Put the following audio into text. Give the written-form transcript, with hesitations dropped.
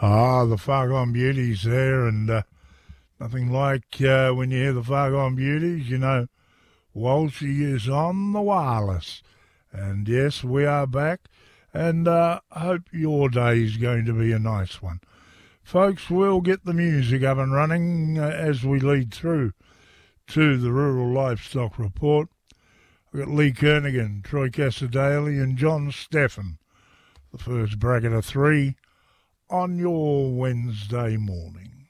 The Far Gone Beauties there, and nothing like when you hear the Far Gone Beauties, you know, Walshy is on the wireless. And yes, we are back, and I hope your day is going to be a nice one. Folks, we'll get the music up and running as we lead through to the Rural Livestock Report. I've got Lee Kernaghan, Troy Cassadaly and John Steffen. The first bracket of three on your Wednesday morning.